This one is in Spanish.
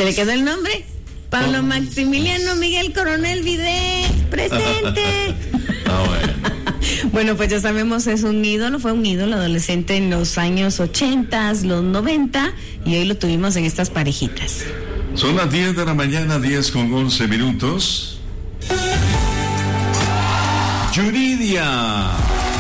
¿Se le quedó el nombre? Pablo Maximiliano Miguel Coronel Videz, presente. Bueno. Bueno, pues ya sabemos, es un ídolo, fue un ídolo adolescente en los años 80, los 90, y hoy lo tuvimos en estas parejitas. Son las 10 de la mañana, 10:11. Yuridia.